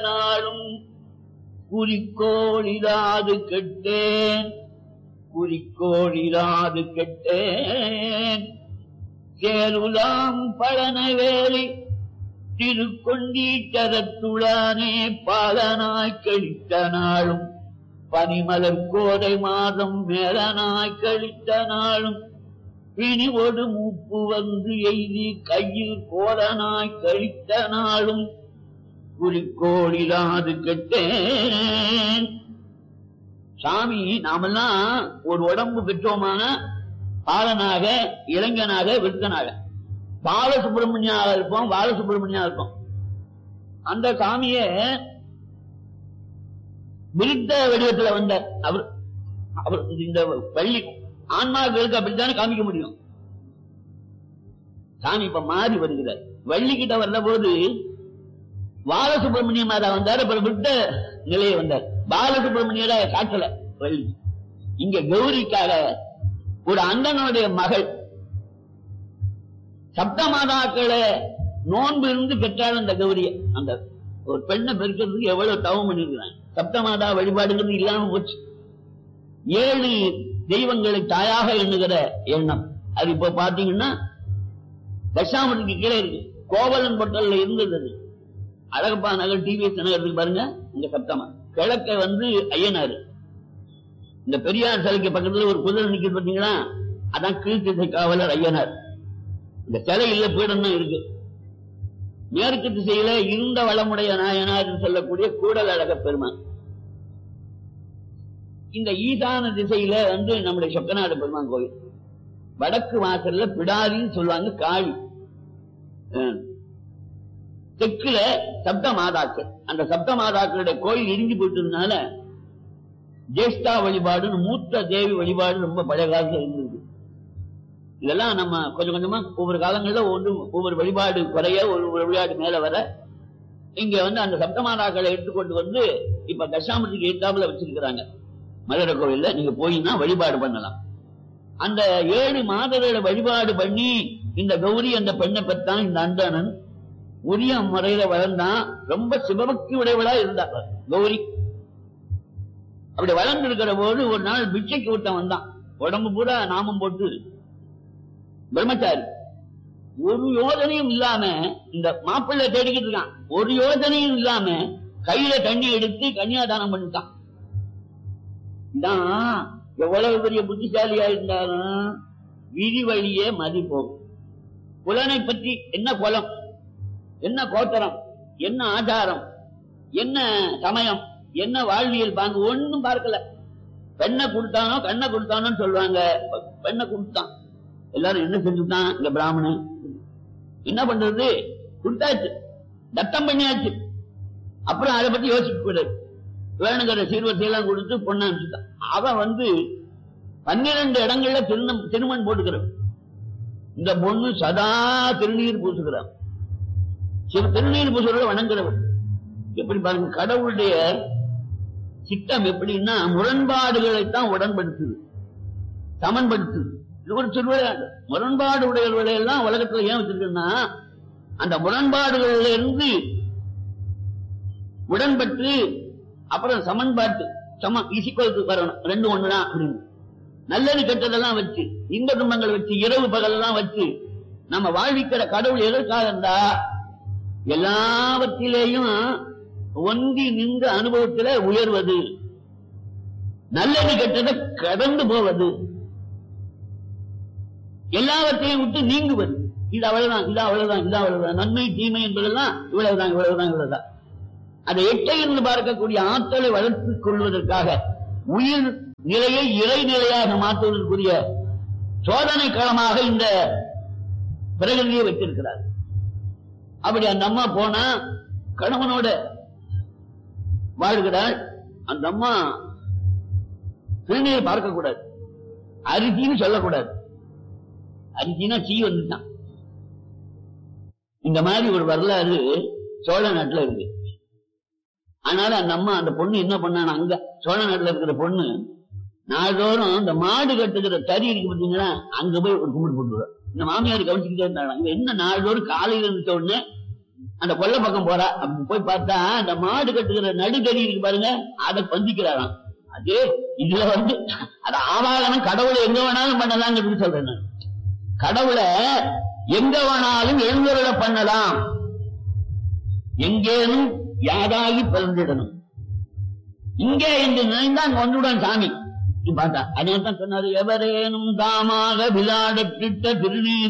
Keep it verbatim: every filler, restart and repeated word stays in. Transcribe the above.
நாளும் குறிக்கோளிராது கெட்டேன் குறிக்கோளிராது கெட்டேன் சேருலாம் பழனவேலி திருக்கொண்டீச்சரத்துளானே பாலனாய் கழித்த நாளும் பனிமலர் கோதை மாதம் மேலனாய் கழித்த நாளும் பிணிவோடு மூப்பு வந்து எய்தி கையில் கோலனாய் கழித்த நாளும் குறிக்கோளிராது கெட்டேன். சாமி, நாமெல்லாம் ஒரு உடம்பு பெற்றோமான பாலனாக, இளைஞனாக, விருத்தனாக, பாலசுப்பிரமணியாக இருப்போம், பாலசுப்பிரமணியா இருப்போம். அந்த சாமிய விருத்த வடிவத்துல வந்தார் அவர். அவர் இந்த பள்ளி ஆன்மாக்களுக்கு அப்படித்தானே காமிக்க முடியும். சாமி இப்ப மாறி வருகிறார். வள்ளி கிட்ட வந்த போது பாலசுப்பிரமணியமாக வந்தார். அப்புறம் விருத்த நிலையை வந்தார். பாலசுப்பிரமணியர காட்டல வள்ளி. இங்க கௌரிக்காக ஒரு அண்ணனுடைய மகள் சப்த மாதாக்களை நோன்பு இருந்து பெற்றாள் அந்த கௌரிய. அந்த ஒரு பெண்ணை பெருக்கிறதுக்கு எவ்வளவு தவம் பண்ணிருக்கிறாங்க. சப்த மாதா வழிபாடுங்கிறது இல்லாம போச்சு. ஏழு தெய்வங்களை தாயாக எண்ணுகிற எண்ணம் அது இப்ப பாத்தீங்கன்னா தசாமத்துக்கு கீழே இருக்கு. கோவலன் பொட்டல்ல இருந்தது. அழகப்பா நகர் டிவிஎஸ் நகருக்கு பாருங்க, இந்த சப்தமா. கிழக்க வந்து ஐயனாரு. இந்த பெரியார் சிலைக்கு பக்கத்துல ஒரு குதிரை நிக்கிறது பாத்தீங்களா, அதான் கீழ்த்திசை காவலர் ஐயனார். இந்த சிலை இல்ல, பீடம் தான் இருக்கு. மேற்கு திசையில இருந்த வளமுடைய நாயனார் சொல்லக்கூடிய கூடல் அழக பெருமான். இந்த ஈசான திசையில வந்து நம்முடைய சொக்கநாடு பெருமான் கோயில். வடக்கு வாசல்ல பிடாரின்னு சொல்லுவாங்க காளி. தெற்குல சப்த மாதாக்கள். அந்த சப்த மாதாக்களுடைய கோயில் இடிஞ்சு போயிட்டதுனால ஜேஷ்டா வழிபாடுன்னு மூத்த தேவி வழிபாடு ரொம்ப பழைய காலத்துல இருந்தது. இதெல்லாம் நம்ம கொஞ்சம் கொஞ்சமா ஒவ்வொரு காலங்கள்ல ஒன்று ஒவ்வொரு வழிபாடு குறைய ஒரு வழிபாடு மேல வர இங்க வந்து அந்த சப்த மாதாக்களை எடுத்துக்கொண்டு வந்து இப்ப தசாமத்துக்கு எட்டாப்புல வச்சிருக்கிறாங்க. மதுரை கோவில்ல நீங்க போயின்னா வழிபாடு பண்ணலாம். அந்த ஏழு மாதர்களை வழிபாடு பண்ணி இந்த கௌரி அந்த பெண்ணை பெற்றான். இந்த அந்தணன் உரிய முறையில வளர்ந்தான். ரொம்ப சிவபக்தி உடையவளா இருந்தா கௌரி. அப்படி வளர்ந்து இருக்கிற போது ஒரு நாள் பிச்சைக்கு விட்டம் வந்தான். உடம்பு பூரா நாமம் போட்டு பிரம்மச்சாரி. ஒரு யோஜனையும் இல்லாம இந்த மாப்பிள்ளை தேடிக்கிட்டு இருக்கான். ஒரு யோஜனையும் இல்லாம கையில தண்ணி எடுத்து கன்னியாதானம் பண்ணிட்டான். எவ்வளவு பெரிய புத்திசாலியா இருந்தாலும் விதி வழியே மதி போகும். புலனை பற்றி என்ன குலம், என்ன கோத்தரம், என்ன ஆச்சாரம், என்ன சமயம், என்ன வாழ்வியல் பாங்கு ஒன்னும் பார்க்கல. பெண்ணை கொடுத்தானோ கண்ணை கொடுத்தானோன்னு சொல்லுவாங்க. பெண்ணை கொடுத்தான். எல்லாரும் என்ன செஞ்சுட்டான், இந்த பிராமணன் என்ன பண்றது, கொடுத்தாச்சு, தத்தம் பண்ணியாச்சு. அப்புறம் அதை பத்தி யோசிக்க கூடாது. வேணுங்கிற சீர்வரிசையெல்லாம் கொடுத்து பொண்ணை அனுப்பிச்சுட்டான். அவன் வந்து பன்னிரண்டு இடங்கள்ல திருநம் திருமண் போட்டுக்கிறான். இந்த பொண்ணு சதா திருநீர் பூசுகிறான். திருநீர் பூசுறத வணங்குறவன். எப்படி பாருங்க, கடவுளுடைய சிட்டம் எப்படின்னா முரண்பாடுகளைத்தான் உடன்படுத்துது, சமன்படுத்துது. இது ஒரு திருவிளையாடு. முரண்பாடு உடையவர்களை எல்லாம் உலகத்துல ஏன் வச்சிருக்குன்னா அந்த முரண்பாடுகள்ல இருந்து உடன்பட்டு அப்புறம் சமன்பாட்டு சமம் இசிக்கலுக்கு வரணும். ரெண்டு ஒண்ணுதான் அப்படின்னு நல்லது கெட்டதெல்லாம் வச்சு இன்ப துன்பங்கள் வச்சு இரவு பகல் எல்லாம் வச்சு நம்ம வாழ்விக்கிற கடவுள் எதற்காக இருந்தா எல்லாவற்றிலேயும் ஒன்றி நின்று அனுபவத்துல உயர்வது, நல்லது கெட்டதை கடந்து போவது, எல்லாவற்றையும் விட்டு நீங்குவது. இது அவ்வளவுதான், இது அவ்வளவுதான், இது அவ்வளவுதான். நன்மை தீமை என்பதெல்லாம் இவ்வளவுதான், இவ்வளவுதான், இவ்வளவுதான். அதை எட்டை என்று பார்க்கக்கூடிய ஆற்றலை வளர்த்துக் கொள்வதற்காக உயிர் நிலையை இறை நிலையாக மாற்றுவதற்குரிய சோதனை களமாக இந்த பிரகதியை வைத்திருக்கிறார். அப்படி அந்த அம்மா போனா கணவனோட வாழ்கிறாள். அந்த அம்மா திருநீரை பார்க்க கூடாது, அரிசின்னு சொல்லக்கூடாது. அரிசினா சீ வந்துட்டான். இந்த மாதிரி ஒரு வரலாறு சோழ நாட்டுல இருக்கு. அதனால அந்த அம்மா அந்த பொண்ணு என்ன பண்ணான, அங்க சோழ நாட்டுல இருக்கிற பொண்ணு நாள்தோறும் இந்த மாடு கட்டுக்கிற தறி இருக்கு பார்த்தீங்களா, அங்க போய் ஒரு கும்பிட்டு போட்டுருவா. இந்த மாமியார் கவனிச்சுக்கிட்டே இருந்தாங்க. என்ன நாள்தோறும் காலையில இருந்த உடனே அந்த கொல்லை பக்கம் போறா. அப்படி போய் பார்த்தா அந்த மாடு கட்டுகிற நடுக்கறி இருக்கு பாருங்க, அதை பந்திக்கிறாராம். அது இதுல வந்து அது ஆவாகனம் கடவுளை எங்க வேணாலும் பண்ணலாம்னு சொல்றேன் நான். கடவுளை எங்க வேணாலும் எழுந்தருள பண்ணலாம், எங்கேனும் யாதாகி பிறந்திடணும். இங்கே என்று நினைந்தான் வந்துடன் சாமி பார்த்தா. அதே தான் சொன்னாரு, எவரேனும் தாமாக விளையாடத்திட்ட திருநீர்